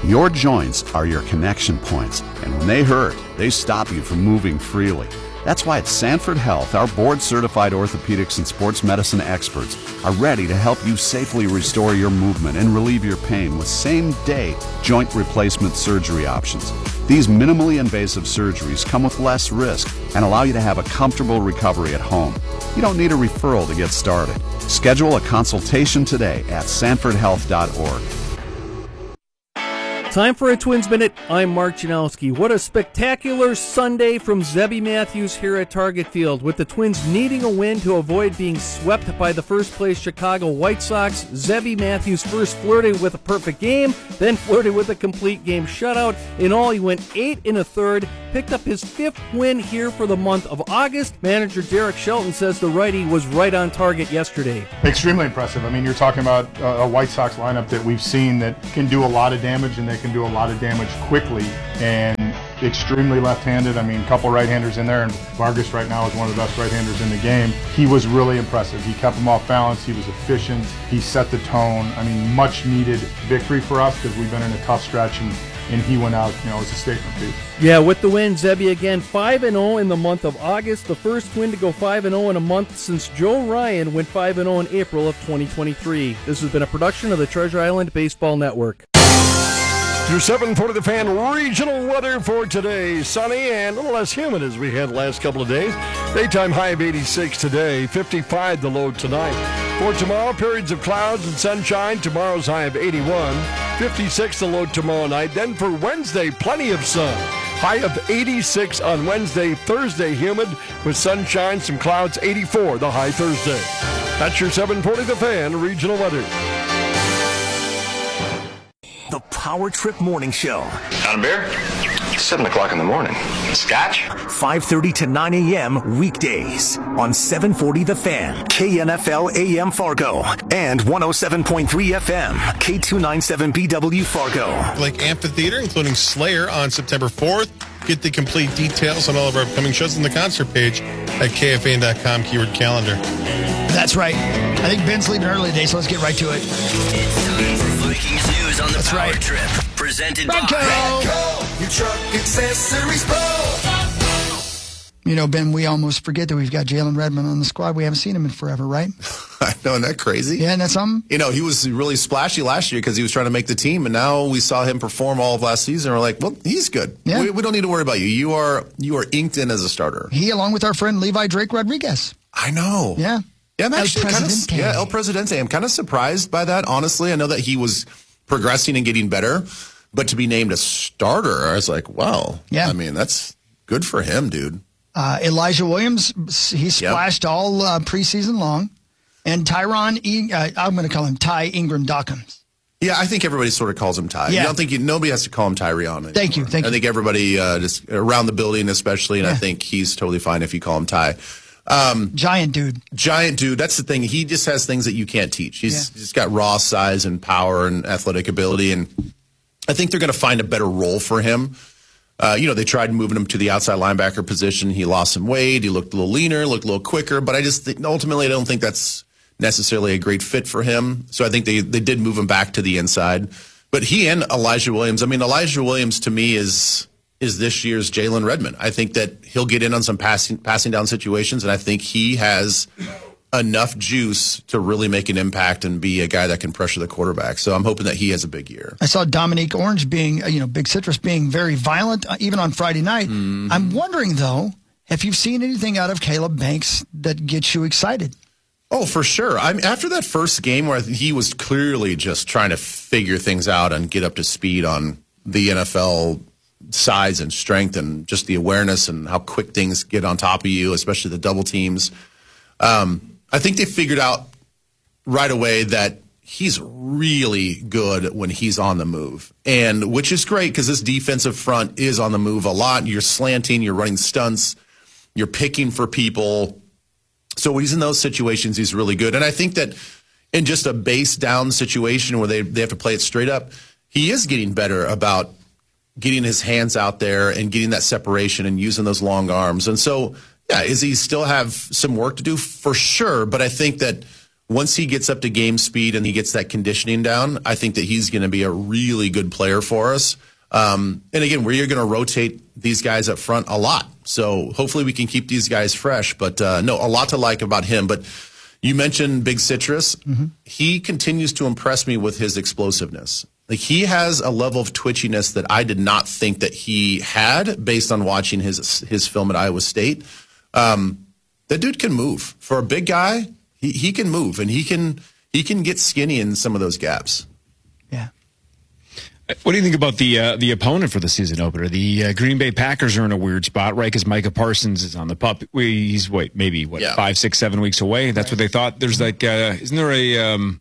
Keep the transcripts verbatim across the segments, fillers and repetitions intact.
Your joints are your connection points, and when they hurt, they stop you from moving freely. That's why at Sanford Health, our board-certified orthopedics and sports medicine experts are ready to help you safely restore your movement and relieve your pain with same-day joint replacement surgery options. These minimally invasive surgeries come with less risk and allow you to have a comfortable recovery at home. You don't need a referral to get started. Schedule a consultation today at sanford health dot org. Time for a Twins Minute. I'm Mark Janowski. What a spectacular Sunday from Zebby Matthews here at Target Field. With the Twins needing a win to avoid being swept by the first-place Chicago White Sox, Zebby Matthews first flirted with a perfect game, then flirted with a complete game shutout. In all, he went eight and a third, picked up his fifth win here for the month of August. Manager Derek Shelton says the righty was right on target yesterday. Extremely impressive. I mean, you're talking about a White Sox lineup that we've seen that can do a lot of damage, and they can do a lot of damage quickly, and extremely left-handed. I mean, a couple right-handers in there, and Vargas right now is one of the best right-handers in the game. He was really impressive. He kept them off balance. He was efficient. He set the tone. I mean, much-needed victory for us because we've been in a tough stretch, and, and he went out, you know, as a statement piece. Yeah, with the win, Zebby again five and oh in the month of August, the first win to go five and oh in a month since Joe Ryan went five and oh in April of twenty twenty-three. This has been a production of the Treasure Island Baseball Network. Your seven forty The Fan regional weather for today. Sunny and a little less humid as we had the last couple of days. Daytime high of eighty-six today, fifty-five the low tonight. For tomorrow, periods of clouds and sunshine. Tomorrow's high of eighty-one, fifty-six the low tomorrow night. Then for Wednesday, plenty of sun. High of eighty-six on Wednesday. Thursday, humid with sunshine, some clouds, eighty-four the high Thursday. That's your seven forty The Fan regional weather. The Power Trip Morning Show. Got a beer? seven o'clock in the morning. Scotch? five thirty to nine a.m. weekdays on seven forty The Fan, K N F L A M Fargo, and one oh seven point three F M, K two ninety-seven B W Fargo. Lake Amphitheater, including Slayer on September fourth. Get the complete details on all of our upcoming shows on the concert page at K F A N dot com, keyword calendar. That's right. I think Ben's leaving early today, so let's get right to it. It's time for Vikings news on the That's Power right. Trip. Presented Redco. by Redco, your truck accessories pro. You know, Ben, we almost forget that we've got Jalen Redmond on the squad. We haven't seen him in forever, right? I know, isn't that crazy? Yeah, and that's something? You know, he was really splashy last year because he was trying to make the team, and now we saw him perform all of last season, and we're like, well, he's good. Yeah. We, we don't need to worry about you. You are you are inked in as a starter. He, along with our friend Levi Drake Rodriguez. I know. Yeah. Yeah, I'm El actually kind of Presidente. yeah, El Presidente. I'm kind of surprised by that, honestly. I know that he was progressing and getting better, but to be named a starter, I was like, wow. Yeah. I mean, that's good for him, dude. Uh, Elijah Williams, he splashed yep. all uh, preseason long. And Tyron, e- uh, I'm going to call him Ty Ingram Dawkins. Yeah, I think everybody sort of calls him Ty. Yeah. I don't think you, nobody has to call him Tyrion anymore. Thank you. Thank I you. think everybody uh, just around the building, especially, and Yeah. I think he's totally fine if you call him Ty. Um, Giant dude. Giant dude. That's the thing. He just has things that you can't teach. He's Yeah. just got raw size and power and athletic ability, and I think they're going to find a better role for him. Uh, you know, they tried moving him to the outside linebacker position. He lost some weight. He looked a little leaner, looked a little quicker, but I just think, ultimately I don't think that's necessarily a great fit for him. So I think they, they did move him back to the inside. But he and Elijah Williams, I mean, Elijah Williams to me is is this year's Jalen Redmond. I think that he'll get in on some passing passing down situations, and I think he has enough juice to really make an impact and be a guy that can pressure the quarterback. So I'm hoping that he has a big year. I saw Dominique Orange being, uh, you know, Big Citrus being very violent, uh, even on Friday night. Mm-hmm. I'm wondering, though, if you've seen anything out of Caleb Banks that gets you excited. Oh, for sure. I mean, after that first game where he was clearly just trying to figure things out and get up to speed on the N F L size and strength and just the awareness and how quick things get on top of you, especially the double teams. Um, I think they figured out right away that he's really good when he's on the move, and which is great because this defensive front is on the move a lot. You're slanting, you're running stunts, you're picking for people. So when he's in those situations, he's really good. And I think that in just a base down situation where they, they have to play it straight up, he is getting better about getting his hands out there and getting that separation and using those long arms. And so, yeah, is he still have some work to do? For sure. But I think that once he gets up to game speed and he gets that conditioning down, I think that he's going to be a really good player for us. Um, and again, we're going to rotate these guys up front a lot. So hopefully we can keep these guys fresh. But uh, no, a lot to like about him. But you mentioned Big Citrus. Mm-hmm. He continues to impress me with his explosiveness. Like, he has a level of twitchiness that I did not think that he had based on watching his his film at Iowa State. Um, that dude can move. For a big guy, he, he can move, and he can he can get skinny in some of those gaps. Yeah. What do you think about the uh, the opponent for the season opener? The uh, Green Bay Packers are in a weird spot, right? Because Micah Parsons is on the pup. He's, wait, maybe, what, yeah. five, six, seven weeks away? That's right. What they thought. There's like, uh, isn't there a... Um,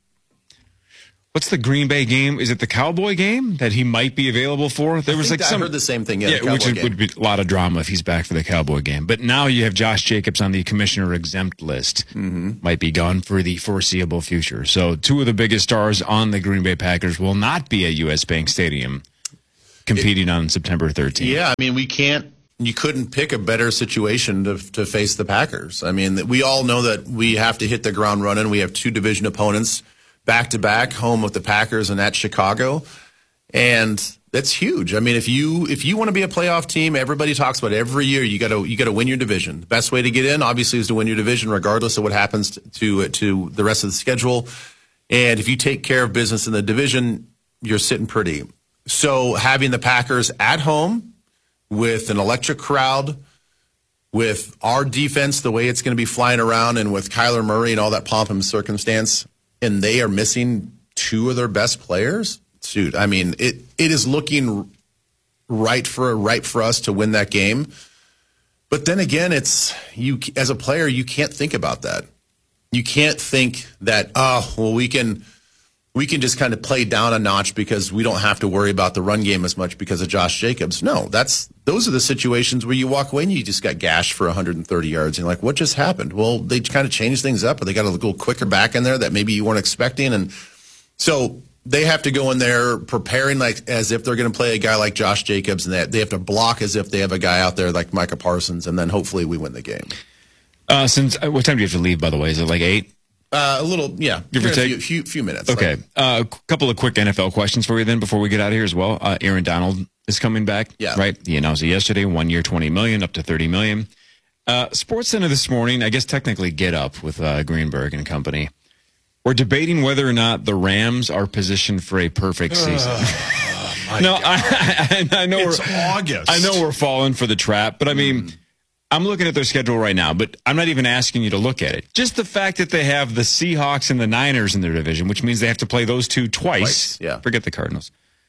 What's the Green Bay game? Is it the Cowboy game that he might be available for? There I was like I some. heard the same thing. Yeah, yeah the which game. would be a lot of drama if he's back for the Cowboy game. But now you have Josh Jacobs on the commissioner exempt list. Mm-hmm. Might be gone for the foreseeable future. So two of the biggest stars on the Green Bay Packers will not be at U S Bank Stadium competing it, on September thirteenth. Yeah, I mean, we can't. You couldn't pick a better situation to to face the Packers. I mean, we all know that we have to hit the ground running. We have two division opponents back-to-back, home with the Packers and at Chicago. And that's huge. I mean, if you if you want to be a playoff team, everybody talks about it. Every year you got to you got to win your division. The best way to get in, obviously, is to win your division, regardless of what happens to to the rest of the schedule. And if you take care of business in the division, you're sitting pretty. So having the Packers at home with an electric crowd, with our defense the way it's going to be flying around, and with Kyler Murray and all that pomp and circumstance, and they are missing two of their best players, dude, I mean, it it is looking right for right for us to win that game. But then again, it's you as a player, you can't think about that. You can't think that, oh, well, we can we can just kind of play down a notch because we don't have to worry about the run game as much because of Josh Jacobs. No, that's those are the situations where you walk away and you just got gashed for one hundred thirty yards. And you're like, what just happened? Well, they kind of changed things up, or they got a little quicker back in there that maybe you weren't expecting. And so they have to go in there preparing like as if they're going to play a guy like Josh Jacobs, and they, they have to block as if they have a guy out there like Micah Parsons, and then hopefully we win the game. Uh, since uh, what time do you have to leave, by the way? Is it like eight? Uh, a little, yeah. Give or take? A few, few, few minutes. Okay. Like. Uh, a couple of quick N F L questions for you then before we get out of here as well. Uh, Aaron Donald is coming back. Yeah. Right? He announced it yesterday, one year, twenty million dollars, up to thirty million dollars. Uh, SportsCenter this morning, I guess technically Get Up with uh, Greenberg and company, we're debating whether or not the Rams are positioned for a perfect season. Oh, no, I, I, I know it's we're August. I know we're falling for the trap, but I mean, mm. I'm looking at their schedule right now, but I'm not even asking you to look at it. Just the fact that they have the Seahawks and the Niners in their division, which means they have to play those two twice. twice yeah. Forget the Cardinals.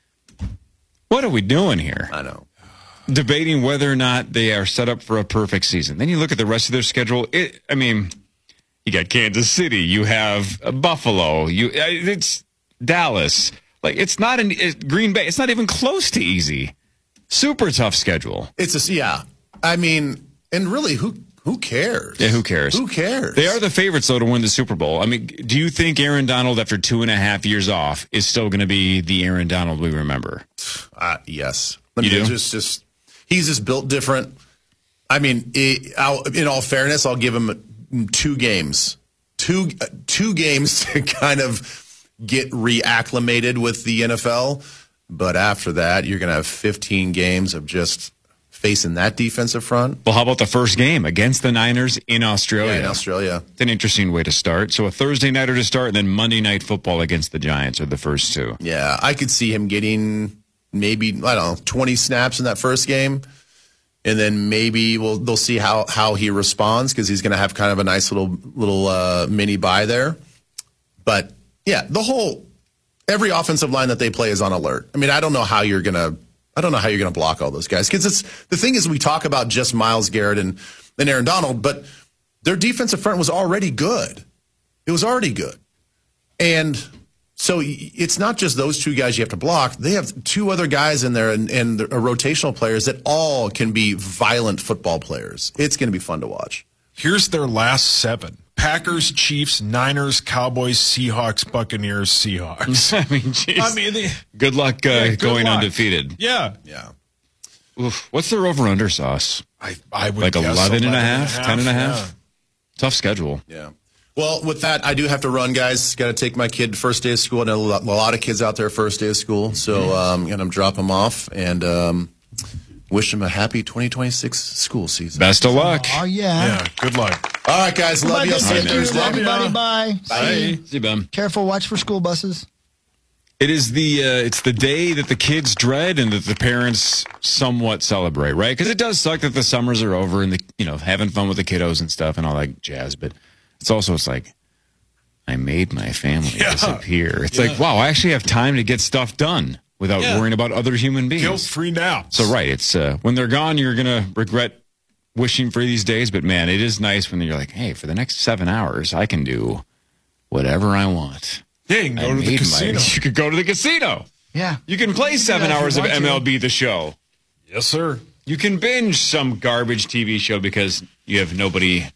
What are we doing here? I know. Debating whether or not they are set up for a perfect season. Then you look at the rest of their schedule. It, I mean, you got Kansas City. You have Buffalo. You it's Dallas. Like it's not an it, Green Bay. It's not even close to easy. Super tough schedule. It's a yeah. I mean, and really, who who cares? Yeah, who cares? Who cares? They are the favorites though to win the Super Bowl. I mean, do you think Aaron Donald, after two and a half years off, is still going to be the Aaron Donald we remember? Uh, yes. I mean, you do? Just just he's just built different. I mean, it, I'll, in all fairness, I'll give him two games, two two games to kind of get reacclimated with the N F L. But after that, you're going to have fifteen games of just facing that defensive front. Well, how about the first game against the Niners in Australia? Yeah, in Australia. It's an interesting way to start. So a Thursday nighter to start, and then Monday Night Football against the Giants are the first two. Yeah, I could see him getting maybe, I don't know, twenty snaps in that first game. And then maybe we'll they'll see how, how he responds, because he's going to have kind of a nice little little uh, mini bye there. But, yeah, the whole – every offensive line that they play is on alert. I mean, I don't know how you're going to – I don't know how you're going to block all those guys. Because it's the thing is, we talk about just Myles Garrett and, and Aaron Donald, but their defensive front was already good. It was already good. And so it's not just those two guys you have to block. They have two other guys in there and, and are rotational players that all can be violent football players. It's going to be fun to watch. Here's their last seven. Packers, Chiefs, Niners, Cowboys, Seahawks, Buccaneers, Seahawks. I mean, geez. I mean, they, good luck uh, yeah, good going luck. undefeated. Yeah. Yeah. Oof. What's their over-under sauce? I, I would like guess eleven and a half, and a half, ten and a half? Yeah. Tough schedule. Yeah. Well, with that, I do have to run, guys. Got to take my kid first day of school. I know a lot of kids out there first day of school, so um, I'm going to drop them off and um, wish them a happy twenty twenty-six school season. Best of luck. Oh, yeah. Yeah, good luck. All right, guys. Love you. Bye, See you good Thursday. Love everybody. Bye. Bye. See you, Ben. Careful. Watch for school buses. It is the uh, it's the day that the kids dread and that the parents somewhat celebrate, right? Because it does suck that the summers are over and the you know having fun with the kiddos and stuff and all that jazz. But it's also it's like I made my family Yeah. disappear. It's Yeah. like wow, I actually have time to get stuff done without Yeah. worrying about other human beings. Guilt-free naps. So right, it's uh, when they're gone, you're gonna regret wishing for these days. But man, it is nice when you're like, hey, for the next seven hours, I can do whatever I want. Yeah, you can go I to the made casino. My, you could go to the casino. Yeah. You can play seven if you hours of want to. M L B The Show. Yes, sir. You can binge some garbage T V show because you have nobody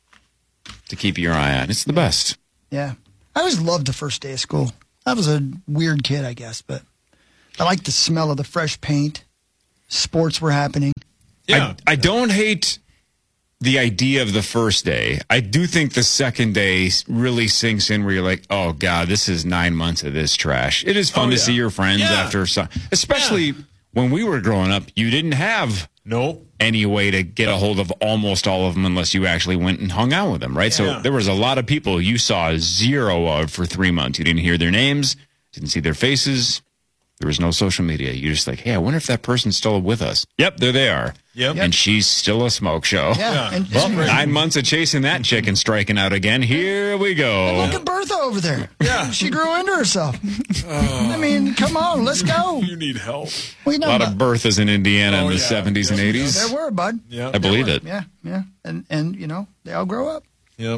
to keep your eye on. It's the best. Yeah. I always loved the first day of school. I was a weird kid, I guess, but I liked the smell of the fresh paint. Sports were happening. Yeah. I, I don't hate the idea of the first day. I do think the second day really sinks in where you're like, oh, God, this is nine months of this trash. It is fun Oh, to yeah. see your friends Yeah. after some, especially when we were growing up, you didn't have Nope. any way to get a hold of almost all of them unless you actually went and hung out with them, right? Yeah. So there was a lot of people you saw zero of for three months. You didn't hear their names, didn't see their faces. There was no social media. You're just like, hey, I wonder if that person's still with us. Yep, there they are. Yep. And she's still a smoke show. Yeah. And Well, nine months of chasing that chick and striking out again. Here we go. look at Bertha over there. Yeah. She grew into herself. I mean, come on, let's go. You need help. We A know lot about- of Berthas in Indiana Oh, in the yeah. seventies and eighties. There were, bud. Yeah. I believe it. Yeah, yeah. And, and you know, they all grow up. Yep.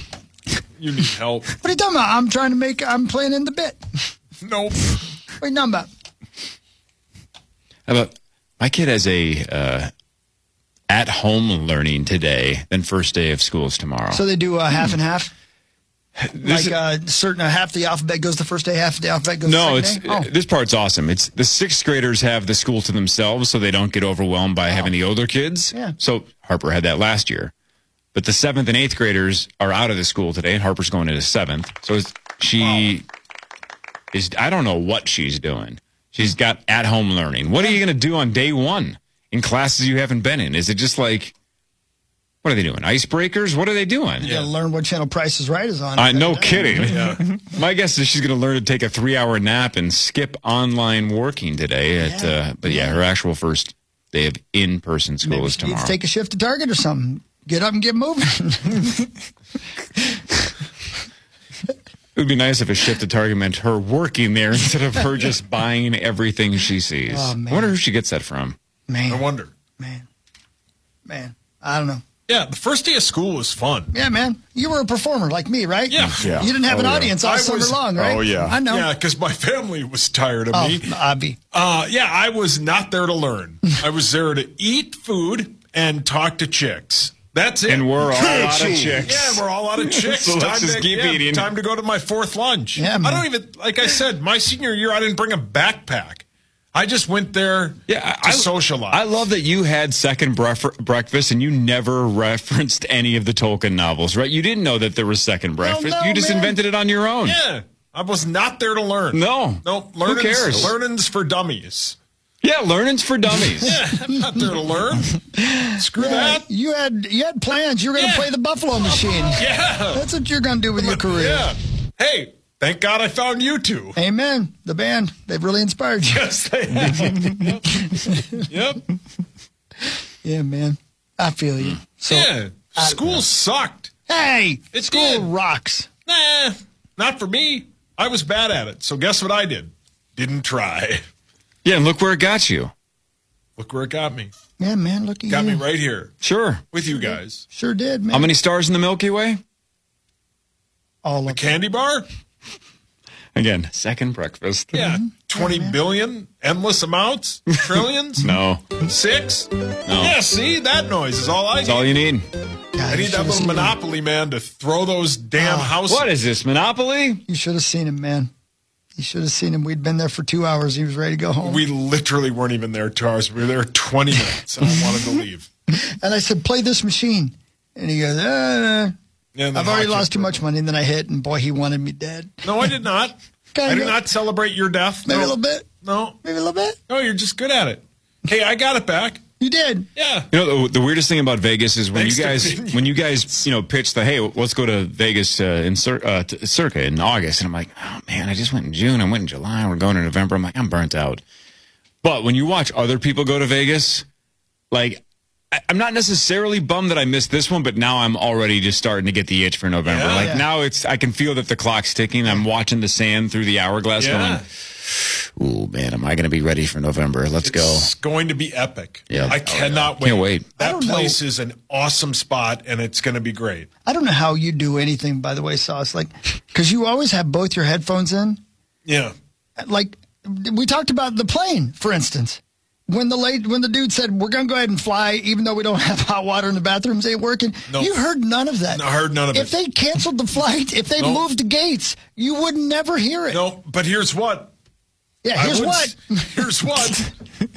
You need help. What are you talking about? I'm trying to make, I'm playing in the bit. Nope. What are you talking about? How about my kid has a uh, at-home learning today, then first day of school is tomorrow. So they do uh, half and half? This- like uh, certain uh, half the alphabet goes the first day, half the alphabet goes no, the it's second day? Oh. this part's awesome. It's the sixth graders have the school to themselves, so they don't get overwhelmed by having the older kids. Yeah. So Harper had that last year, but the seventh and eighth graders are out of the school today, and Harper's going into seventh. So it's, she is. I don't know what she's doing. She's got at-home learning. What are you going to do on day one in classes you haven't been in? Is it just like, what are they doing? Icebreakers? What are they doing? You gotta learn what channel Price is Right is on. Uh, no kidding. My guess is she's going to learn to take a three-hour nap and skip online working today. At, Yeah. uh, but yeah, her actual first day of in-person school Maybe is she needs tomorrow. to take a shift to Target or something. Get up and get moving. It would be nice if a shift to Target meant her working there instead of her just buying everything she sees. Oh, man. I wonder who she gets that from. Man, I wonder. man, man. I don't know. Yeah, the first day of school was fun. Yeah, man. You were a performer like me, right? Yeah. Yeah. You didn't have Oh, an yeah. audience all I summer was- long, right? Oh, yeah. I know. Yeah, because my family was tired of Oh, me. Abby. Uh, yeah, I was not there to learn. I was there to eat food and talk to chicks. That's it. And we're all out of chicks. Yeah, we're all out of chicks. So let's time just to, keep yeah, eating. Time to go to my fourth lunch. Yeah, I man. don't even, like I said, my senior year, I didn't bring a backpack. I just went there Yeah, to I, socialize. I love that you had second bref- breakfast and you never referenced any of the Tolkien novels, right? You didn't know that there was second breakfast. no, you just man. invented it on your own. Yeah, I was not there to learn. No. Nope. Who Learning's, cares? Learning's for dummies. Yeah, learning's for dummies. Yeah, I'm not there to learn. Screw that. You had you had plans. You were going to Yeah. play the Buffalo Machine. Yeah. That's what you're going to do with your career. Yeah. Hey, thank God I found you two. Amen. The band. They've really inspired you. Yes, they have. Yep. Yeah, man. I feel you. So, yeah. School sucked. hey, It school did. rocks. Nah, not for me. I was bad at it. So guess what I did? Didn't try. Yeah, and look where it got you. Look where it got me. Yeah, man. Look at Got you. me right here Sure. with you guys. Sure did, man. How many stars in the Milky Way? All The of candy bar? Again, second breakfast. Yeah. twenty billion? Endless amounts? Trillions? No. Six? No. Yeah, see? That noise is all I That's need. all you need. I need that little Monopoly man to throw those damn houses. What is this, Monopoly? You should have seen him, man. You should have seen him. We'd been there for two hours. He was ready to go home. We literally weren't even there two hours. We were there twenty minutes, and I wanted to leave. And I said, play this machine. And he goes, uh, Yeah, I've already lost too much money, and then I hit, and boy, he wanted me dead. No, I did not. I did not celebrate your death. Maybe no. a little bit. No. Maybe a little bit. No, you're just good at it. Hey, I got it back. You did. Yeah. You know, the, the weirdest thing about Vegas is when Thanks you to guys, opinion. when you guys, you know, pitch the, hey, let's go to Vegas uh, in Cir- uh, to Circa in August. And I'm like, oh, man, I just went in June. I went in July. We're going in November. I'm like, I'm burnt out. But when you watch other people go to Vegas, like, I, I'm not necessarily bummed that I missed this one, but now I'm already just starting to get the itch for November. Yeah. like, Yeah. now it's, I can feel that the clock's ticking. I'm watching the sand through the hourglass Yeah. going, ooh, man, am I going to be ready for November? Let's go. It's going to be epic. Yeah. I cannot wait. Can't wait. That don't know. place is an awesome spot, and it's going to be great. I don't know how you do anything, by the way, Sauce. Like, because you always have both your headphones in. Yeah. Like, we talked about the plane, for instance. When the late, when the dude said, we're going to go ahead and fly, even though we don't have hot water and the bathrooms ain't working, No. you heard none of that. No, I heard none of if it. If they canceled the flight, if they No. moved the gates, you would never hear it. No, but here's what. Yeah, I here's would what. s- Here's what.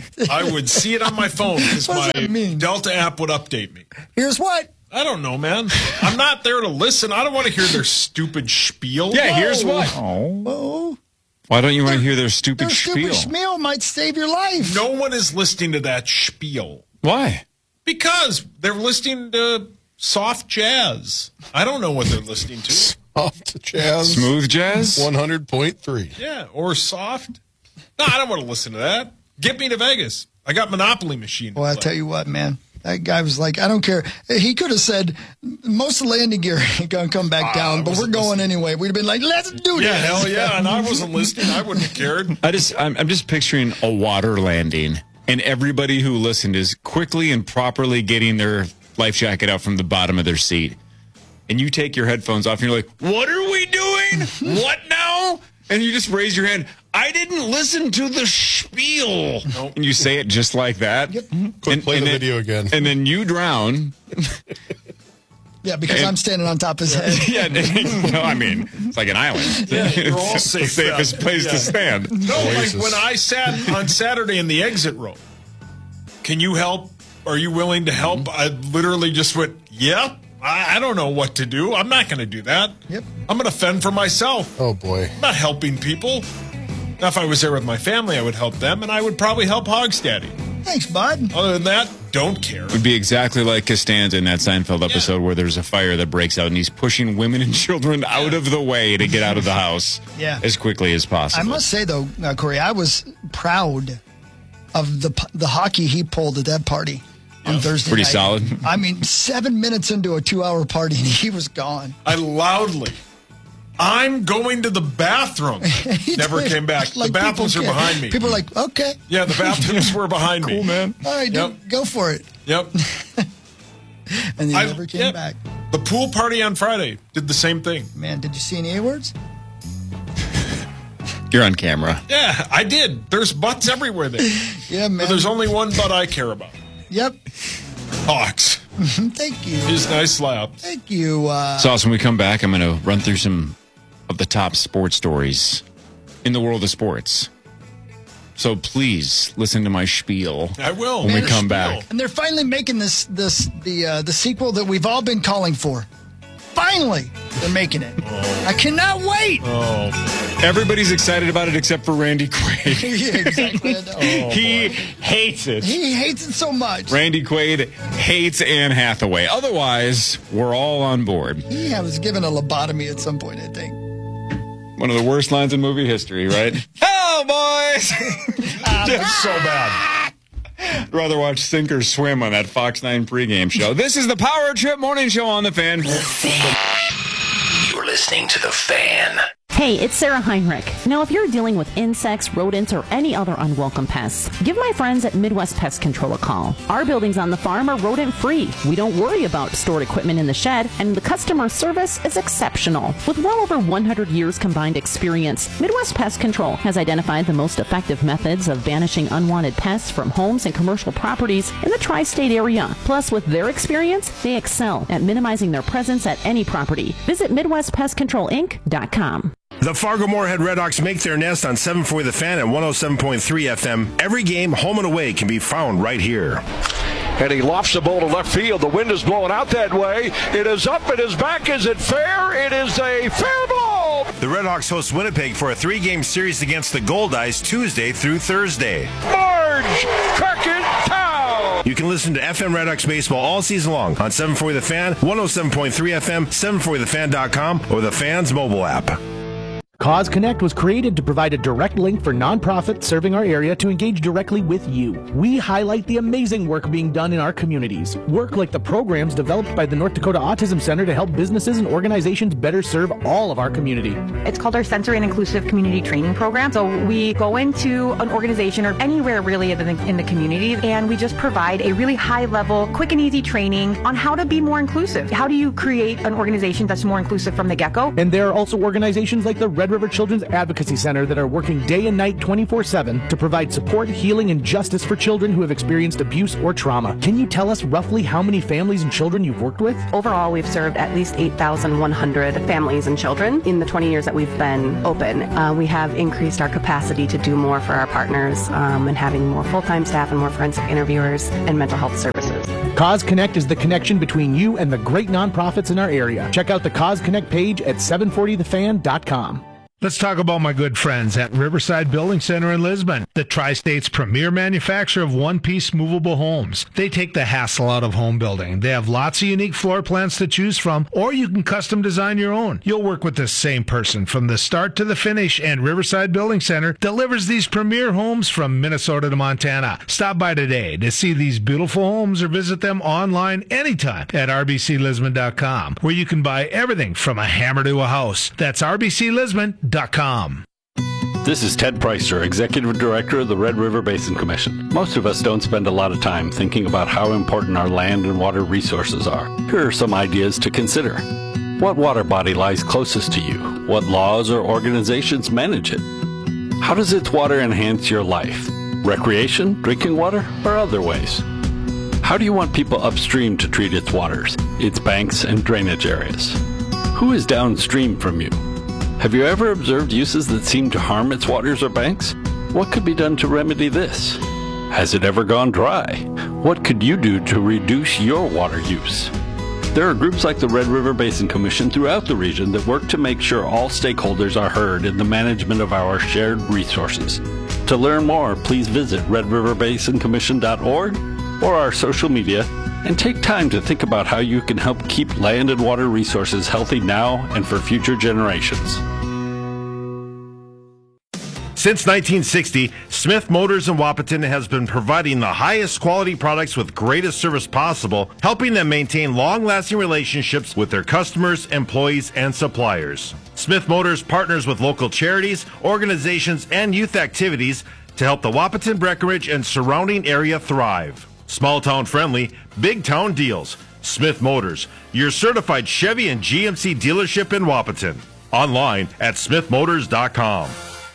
I would see it on my phone because What does my that mean? Delta app would update me. Here's what. I don't know, man. I'm not there to listen. I don't want to hear their stupid spiel. Yeah, here's Whoa. what. Whoa. Why don't you want to hear their stupid Their spiel? stupid spiel might save your life. No one is listening to that spiel Why? because they're listening to soft jazz. I don't know what they're listening to. Off to jazz. Smooth jazz? one hundred point three. Yeah, or soft. No, I don't want to listen to that. Get me to Vegas. I got Monopoly machine. Well, I tell you what, man. That guy was like, I don't care. He could have said, most of the landing gear ain't going to come back Ah, down, I but we're wasn't going listening. anyway. We'd have been like, let's do Yeah, this. hell yeah. And I wasn't listening. I wouldn't have cared. I just, I'm, I'm just picturing a water landing, and everybody who listened is quickly and properly getting their life jacket out from the bottom of their seat. And you take your headphones off, and you're like, what are we doing? What now? And you just raise your hand. I didn't listen to the spiel. Nope. And you say it just like that. Yep. Quick, play the then, video again. And then you drown. Yeah, because And- I'm standing on top of his head. Yeah, well, I mean, it's like an island. Yeah, you're all It's safe. the safest place Yeah. to stand. No, Oasis. like when I sat on Saturday in the exit row, can you help? Are you willing to help? I literally just went, yep. I, I don't know what to do. I'm not going to do that. Yep. I'm going to fend for myself. Oh, boy. I'm not helping people. Now, if I was there with my family, I would help them, and I would probably help Hogstaddy. Thanks, bud. Other than that, don't care. Would be exactly like Costanza in that Seinfeld episode where there's a fire that breaks out and he's pushing women and children out of the way to get out of the house Yeah. as quickly as possible. I must say, though, uh, Corey, I was proud of the the hockey he pulled at that party on Thursday Pretty night. solid. I mean, seven minutes into a two-hour party, and he was gone. I loudly, I'm going to the bathroom. Never came back. Like, the bathrooms are people can't- behind me. People are like, okay. Yeah, the bathrooms were behind me. Cool, man. All right, dude, Yep. go for it. Yep. And he I- never came yep. back. The pool party on Friday did the same thing. Man, did you see any A-words? You're on camera. Yeah, I did. There's butts everywhere there. Yeah, man. But there's only one butt I care about. Yep. Hawks. Thank you. His nice slaps. Thank you. Uh, Sauce, when we come back, I'm going to run through some of the top sports stories in the world of sports. So please listen to my spiel. I will. When we Man, come spiel. back. and they're finally making this this the uh, the sequel that we've all been calling for. Finally, they're making it. Oh. I cannot wait. Everybody's excited about it except for Randy Quaid. Yeah, exactly. I know. he hates it. He hates it so much. Randy Quaid hates Anne Hathaway. Otherwise, we're all on board. He was given a lobotomy at some point, I think. One of the worst lines in movie history, right? Oh, boys! That's so bad. I'd rather watch sink or swim on that Fox nine pregame show. This is the Power Trip Morning Show on The Fan. You're listening to The Fan. Hey, it's Sarah Heinrich. Now, if you're dealing with insects, rodents, or any other unwelcome pests, give my friends at Midwest Pest Control a call. Our buildings on the farm are rodent-free. We don't worry about stored equipment in the shed, and the customer service is exceptional. With well over one hundred years combined experience, Midwest Pest Control has identified the most effective methods of banishing unwanted pests from homes and commercial properties in the tri-state area. Plus, with their experience, they excel at minimizing their presence at any property. Visit Midwest Pest Control Inc dot com. The Fargo-Moorhead Redhawks make their nest on seven forty The Fan and one oh seven point three F M. Every game, home and away, can be found right here. and he lofts the ball to left field. The wind is blowing out that way. It is up, it is back. Is it fair? It is a fair ball. The Redhawks host Winnipeg for a three-game series against the Goldeyes Tuesday through Thursday. Marge Crackentown. You can listen to F M Redhawks baseball all season long on seven forty The Fan, one oh seven point three F M, seven forty the fan dot com, or the Fan's mobile app. Cause Connect was created to provide a direct link for nonprofits serving our area to engage directly with you. We highlight the amazing work being done in our communities. Work like the programs developed by the North Dakota Autism Center to help businesses and organizations better serve all of our community. It's called our Sensory and Inclusive Community Training Program. So we go into an organization or anywhere really in the, in the community, and we just provide a really high level, quick and easy training on how to be more inclusive. How do you create an organization that's more inclusive from the get-go? And there are also organizations like the Red River Children's Advocacy Center that are working day and night twenty-four seven to provide support, healing, and justice for children who have experienced abuse or trauma. Can you tell us roughly how many families and children you've worked with? Overall, we've served at least eight thousand one hundred families and children in the twenty years that we've been open. Uh, we have increased our capacity to do more for our partners um, and having more full-time staff and more forensic interviewers and mental health services. Cause Connect is the connection between you and the great nonprofits in our area. Check out the Cause Connect page at seven forty the fan dot com. Let's talk about my good friends at Riverside Building Center in Lisbon, the Tri-State's premier manufacturer of one-piece movable homes. They take the hassle out of home building. They have lots of unique floor plans to choose from, or you can custom design your own. You'll work with the same person from the start to the finish, and Riverside Building Center delivers these premier homes from Minnesota to Montana. Stop by today to see these beautiful homes or visit them online anytime at r b c lisbon dot com, where you can buy everything from a hammer to a house. That's r b c lisbon dot com. This is Ted Preister, Executive Director of the Red River Basin Commission. Most of us don't spend a lot of time thinking about how important our land and water resources are. Here are some ideas to consider. What water body lies closest to you? What laws or organizations manage it? How does its water enhance your life? Recreation, drinking water, or other ways? How do you want people upstream to treat its waters, its banks and drainage areas? Who is downstream from you? Have you ever observed uses that seem to harm its waters or banks? What could be done to remedy this? Has it ever gone dry? What could you do to reduce your water use? There are groups like the Red River Basin Commission throughout the region that work to make sure all stakeholders are heard in the management of our shared resources. To learn more, please visit red river basin commission dot org or our social media and take time to think about how you can help keep land and water resources healthy now and for future generations. Since nineteen sixty, Smith Motors in Wahpeton has been providing the highest quality products with greatest service possible, helping them maintain long-lasting relationships with their customers, employees, and suppliers. Smith Motors partners with local charities, organizations, and youth activities to help the Wahpeton, Breckenridge, and surrounding area thrive. Small town friendly, big town deals. Smith Motors, your certified Chevy and G M C dealership in Wahpeton. Online at smith motors dot com.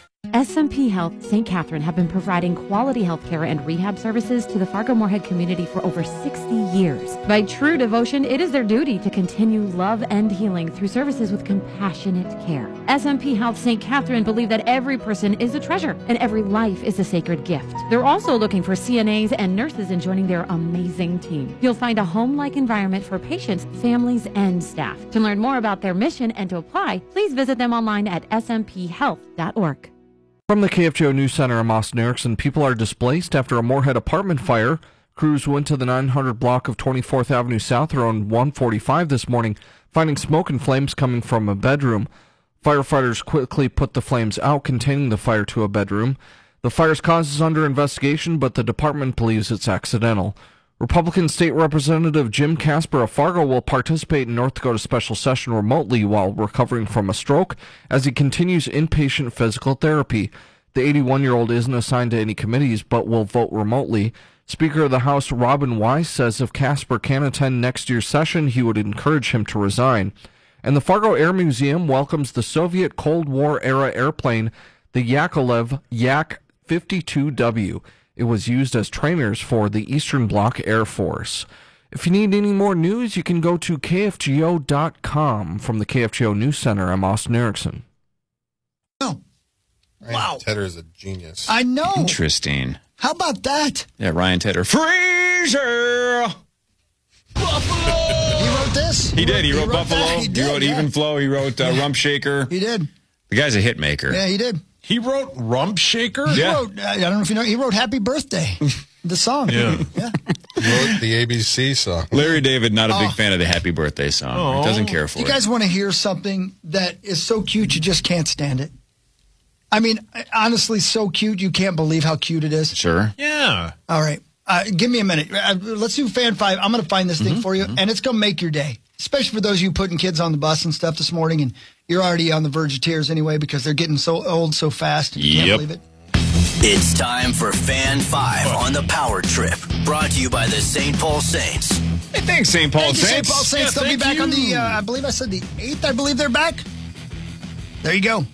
S M P Health Saint Catherine have been providing quality health care and rehab services to the Fargo-Moorhead community for over sixty years. By true devotion, it is their duty to continue love and healing through services with compassionate care. S M P Health Saint Catherine believe that every person is a treasure and every life is a sacred gift. They're also looking for C N As and nurses in joining their amazing team. You'll find a home-like environment for patients, families, and staff. To learn more about their mission and to apply, please visit them online at s m p health dot org. From the K F G O News Center, I'm Austin Erickson. People are displaced after a Moorhead apartment fire. Crews went to the nine hundred block of twenty-fourth Avenue South around one forty-five this morning, finding smoke and flames coming from a bedroom. Firefighters quickly put the flames out, containing the fire to a bedroom. The fire's cause is under investigation, but the department believes it's accidental. Republican State Representative Jim Casper of Fargo will participate in North Dakota special session remotely while recovering from a stroke as he continues inpatient physical therapy. The eighty-one-year-old isn't assigned to any committees but will vote remotely. Speaker of the House Robin Weiss says if Casper can attend next year's session, he would encourage him to resign. And the Fargo Air Museum welcomes the Soviet Cold War-era airplane, the Yakolev Yak fifty-two W. It was used as trainers for the Eastern Bloc Air Force. If you need any more news, you can go to k f g o dot com. From the K F G O News Center, I'm Austin Erickson. Oh. Wow. Tedder is a genius. I know. Interesting. How about that? Yeah, Ryan Tedder. Freezer! He wrote this? He did. He wrote, he wrote Buffalo. He, He, did, wrote yeah. Even Flow. He wrote uh, Rump Shaker. He did. The guy's a hit maker. Yeah, he did. He wrote Rump Shaker? He Yeah. wrote, I don't know if you know, he wrote Happy Birthday, the song. Yeah. yeah. Wrote the A B C song. Larry David, not a big Oh. fan of the Happy Birthday song. Oh. He doesn't care for You it. guys want to hear something that is so cute you just can't stand it? I mean, honestly, so cute you can't believe how cute it is. Sure. Yeah. All right. Uh, give me a minute. Uh, let's do fan five. I'm going to find this thing for you, and it's going to make your day, especially for those of you putting kids on the bus and stuff this morning, and you're already on the verge of tears anyway because they're getting so old so fast. And you can't Yep. believe it. It's time for Fan five on the Power Trip. Brought to you by the Saint Paul Saints. Hey, thanks, Saint Paul Thank you, Saint Saints. Paul Saints. Yeah, They'll be thank back on you. the, uh, I believe I said the eighth. I believe they're back. There you go.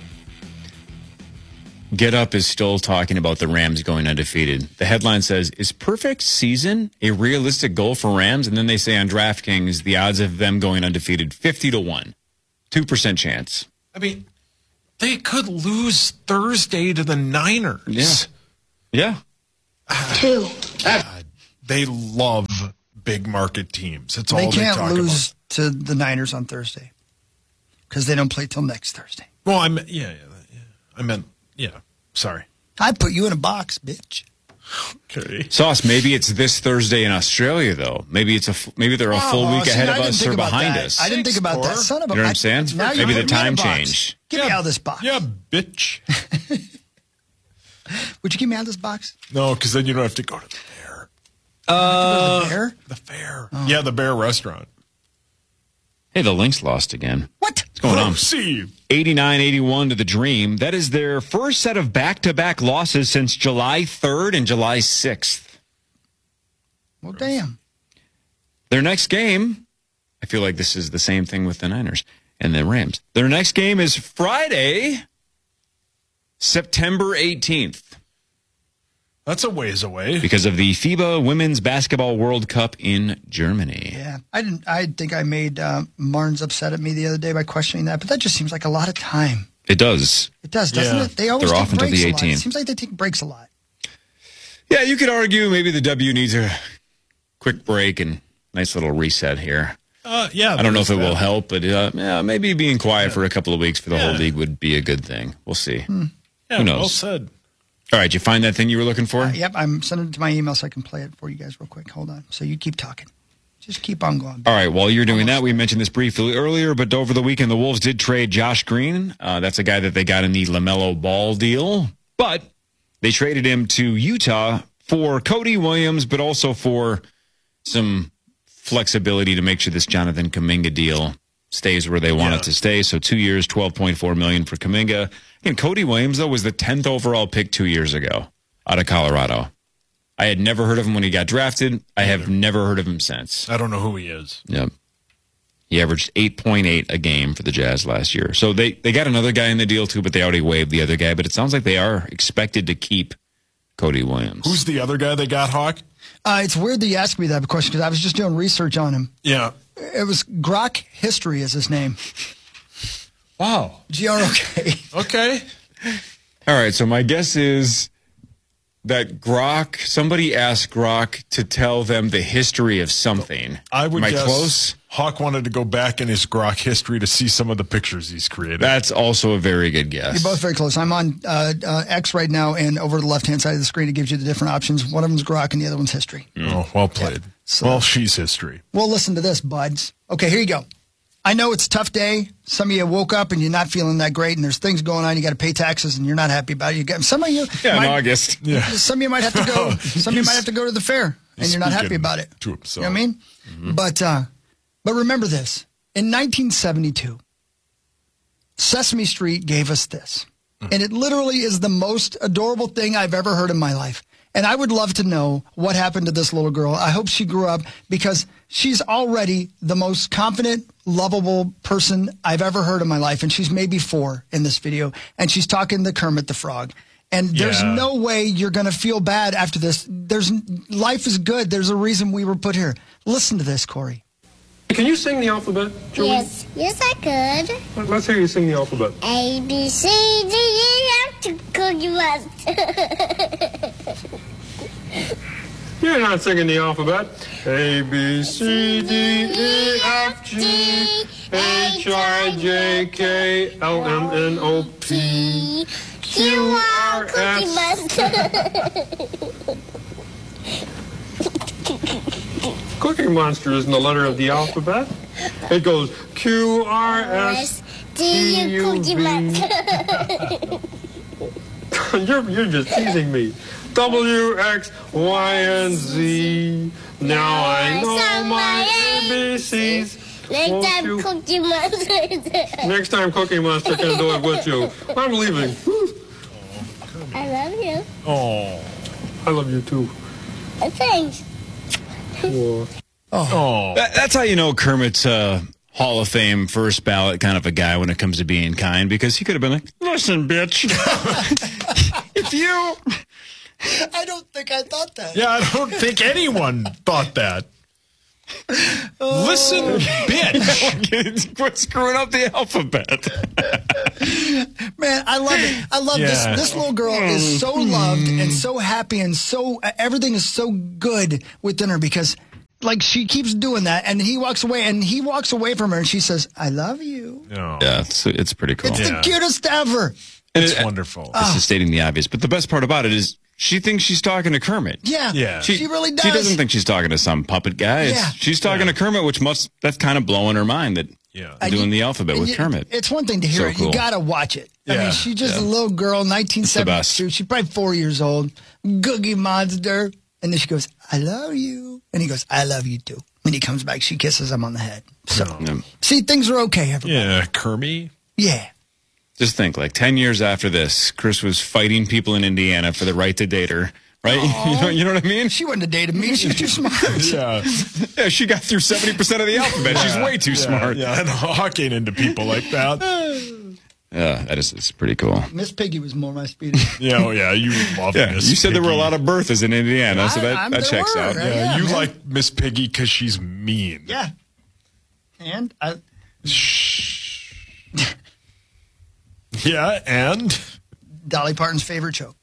Get Up is still talking about the Rams going undefeated. The headline says, is perfect season a realistic goal for Rams? And then they say on DraftKings, the odds of them going undefeated, fifty to one. two percent chance. I mean, they could lose Thursday to the Niners. Yeah. Yeah. Two. God, they love big market teams. It's all They they can't talk lose to the Niners on Thursday because they don't play till next Thursday. about. Well, I meant, yeah, yeah, yeah. I meant, yeah. Sorry. I put you in a box, bitch. Okay. Sauce, maybe it's this Thursday in Australia, though. Maybe it's a f- maybe they're a full Oh, week see, ahead I of didn't us think or about behind that. us. I didn't think about that. Son of a You know what I'm I- saying? now you Maybe the put me in a time box. change. Get me out of this box. Yeah, bitch. Would you get me out of this box? No, because then you don't have to go to the fair. Uh, the bear? The fair. Yeah, the Bear restaurant. Hey, the Lynx lost again. What? What's going on? Proceed. eighty-nine eighty-one to the Dream. That is their first set of back-to-back losses since July third and July sixth. Well, damn. Their next game, I feel like this is the same thing with the Niners and the Rams. Their next game is Friday, September eighteenth. That's a ways away. Because of the FIBA Women's Basketball World Cup in Germany. Yeah, I didn't. I think I made uh, Marnes upset at me the other day by questioning that, but that just seems like a lot of time. It does. It does, doesn't Yeah. it? They always They're take off until breaks the a lot. It eighteenth. seems like they take breaks a lot. Yeah, you could argue maybe the W needs a quick break and nice little reset here. Uh, yeah. I don't know if it there's will that. help, but uh, yeah, maybe being quiet for a couple of weeks for the whole Yeah. league would be a good thing. We'll see. Yeah, Who knows? well said. All right, you find that thing you were looking for? Uh, yep, I'm sending it to my email so I can play it for you guys real quick. Hold on. So you keep talking. Just keep on going. All right, while you're doing that, we mentioned this briefly earlier, but over the weekend, the Wolves did trade Josh Green. Uh, that's a guy that they got in the LaMelo Ball deal, but they traded him to Utah for Cody Williams, but also for some flexibility to make sure this Jonathan Kuminga deal stays where they want Yeah. it to stay. So two years, twelve point four million dollars for Kuminga. And Cody Williams, though, was the tenth overall pick two years ago out of Colorado. I had never heard of him when he got drafted. I have never heard of him since. I don't know who he is. Yep. He averaged eight point eight a game for the Jazz last year. So they, they got another guy in the deal, too, but they already waived the other guy. But it sounds like they are expected to keep Cody Williams. Who's the other guy they got, Hawk? Uh, it's weird that you asked me that question because I was just doing research on him. Yeah. It was Grok History is his name. Wow. G R O K. Okay. All right, so my guess is that Grok, somebody asked Grok to tell them the history of something. I would Am I guess close? Hawk wanted to go back in his Grok history to see some of the pictures he's created. That's also a very good guess. You're both very close. I'm on uh, uh, X right now, and over the left-hand side of the screen, it gives you the different options. One of them's Grok, and the other one's History. Oh, well played. So- well, she's history. Well, listen to this, buds. Okay, here you go. I know it's a tough day. Some of you woke up and you're not feeling that great, and there's things going on. You got to pay taxes, and you're not happy about it. You got some of you. Yeah, might, in August. Yeah. Some of you might have to go. Some of you might have to go to the fair, and He's you're not happy speaking about it. to You know himself. what I mean? Mm-hmm. But uh, but remember this: in nineteen seventy-two, Sesame Street gave us this, Mm. and it literally is the most adorable thing I've ever heard in my life. And I would love to know what happened to this little girl. I hope she grew up because she's already the most confident, lovable person I've ever heard in my life. And she's maybe four in this video. And she's talking to Kermit the Frog. And there's Yeah. no way you're going to feel bad after this. There's life is good. There's a reason we were put here. Listen to this, Corey. Can you sing the alphabet, Joey? Yes, yes I could. Let- Let's hear you sing the alphabet. A, B, C, D, E, F, Cookie Monster. You're not singing the alphabet. A, B, C, D, E, F, G, H, I, J, K, L, M, N, O, P, Q, R, S. Cookie Monster isn't the letter of the alphabet. It goes Q, R, S, T, U, V. You're, you're just teasing me. W, X, Y, and Z. Now I know my A B Cs. Next time you... Cookie Monster. Next time Cookie Monster can do it with you. I'm leaving. I love you. Oh, I love you too. Thanks. Oh. Oh. That, that's how you know Kermit's uh, Hall of Fame first ballot kind of a guy when it comes to being kind, because he could have been like, listen, bitch. If you... I don't think I thought that. Yeah, I don't think anyone thought that. Listen, bitch. Quit screwing up the alphabet. Man, I love it. I love Yeah. this. This little girl is so loved and so happy and so everything is so good within her because, like, she keeps doing that and he walks away and he walks away from her and she says, "I love you." No. Yeah, it's, it's pretty cool. It's the cutest ever. It's it, wonderful. This is stating the obvious, but the best part about it is she thinks she's talking to Kermit. Yeah, yeah. She, she really does. She doesn't think she's talking to some puppet guy. It's, Yeah. She's talking Yeah. to Kermit, which must that's kind of blowing her mind that Yeah. I'm doing the alphabet with you- Kermit. It's one thing to hear So it. cool. You got to watch it. I Yeah. mean, she's just Yeah. a little girl, nineteen seventy-two. She's probably four years old. Cookie Monster. And then she goes, "I love you." And he goes, "I love you too." When he comes back, she kisses him on the head. So, Yeah. see, things are okay, everybody. Yeah, Kermit. Yeah. Just think, like ten years after this, Chris was fighting people in Indiana for the right to date her. Right? You know, you know what I mean? She wouldn't have dated me. She's too smart. Yeah. Yeah, she got through seventy percent of the alphabet. She's way too Yeah, smart. Yeah, and hawking into people like that. Yeah, that is it's pretty cool. Miss Piggy was more my speed. Yeah, oh, yeah, you love Yeah, Miss you said there were a Piggy. lot of Berthas in Indiana, so I- that, I'm- that there checks were, out. right? Yeah, Yeah, you man. like Miss Piggy because she's mean. Yeah. And I, Yeah, and Dolly Parton's favorite joke.